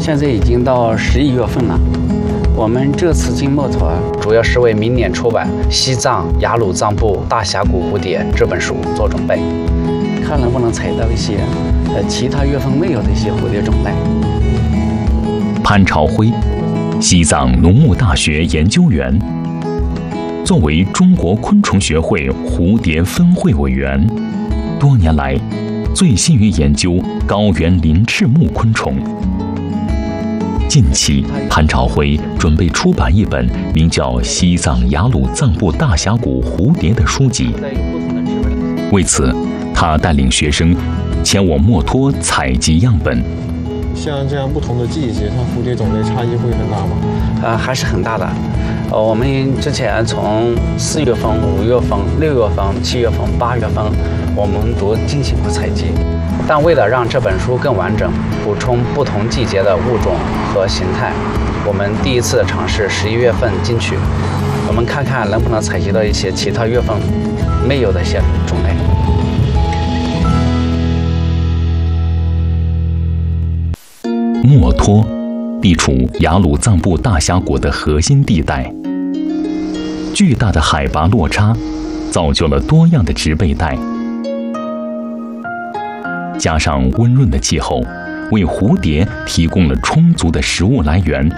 现在已经到11月份了。我们这次进墨脱，主要是为明年出版《西藏雅鲁藏布大峡谷蝴蝶》这本书做准备，看能不能采到一些其他月份没有的一些蝴蝶种类。 潘朝辉，西藏农牧大学研究员，作为中国昆虫学会蝴蝶分会委员，多年来醉心于研究高原鳞翅目昆虫。近期，潘朝辉准备出版一本名叫《西藏雅鲁藏布大峡谷蝴蝶》的书籍。为此，他带领学生前往墨脱采集样本。 像这样不同的季节，它蝴蝶种类差异会很大吗？ 还是很大的。我们之前从4月份、5月份、6月份、7月份、8月份，我们都进行过采集。但为了让这本书更完整，补充不同季节的物种和形态，我们第一次尝试11月份进去，我们看看能不能采集到一些其他月份没有的一些种类。 墨脱地处雅鲁藏布大峡谷的核心地带，巨大的海拔落差造就了多样的植被带，加上温润的气候，为蝴蝶提供了充足的食物来源